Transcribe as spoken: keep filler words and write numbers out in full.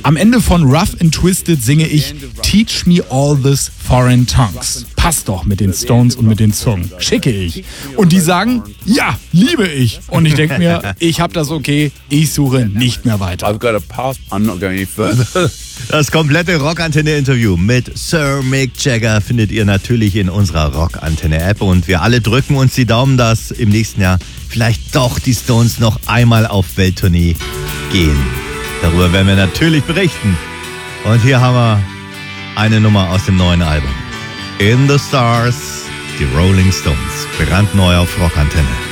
Am Ende von Rough and Twisted singe ich Teach me all this foreign tongues. Passt doch mit den Stones und mit den Zungen. Schicke ich. Und die sagen, ja, liebe ich. Und ich denke mir, ich hab das okay, ich suche nicht mehr weiter. I've got a pass, I'm not going any further. Das komplette Rockantenne-Interview mit Sir Mick Jagger findet ihr natürlich in unserer Rockantenne-App. Und wir alle drücken uns die Daumen, dass im nächsten Jahr vielleicht doch die Stones noch einmal auf Welttournee gehen. Darüber werden wir natürlich berichten. Und hier haben wir eine Nummer aus dem neuen Album. In the Stars, die Rolling Stones. Brandneu auf Rockantenne.